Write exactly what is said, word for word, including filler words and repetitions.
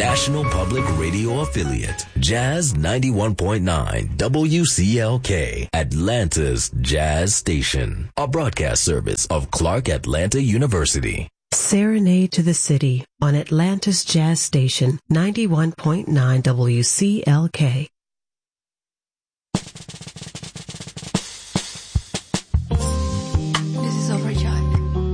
National Public Radio affiliate, Jazz ninety-one point nine W C L K, Atlanta's Jazz Station, a broadcast service of Clark Atlanta University. Serenade to the City on Atlanta's Jazz Station, ninety-one point nine W C L K.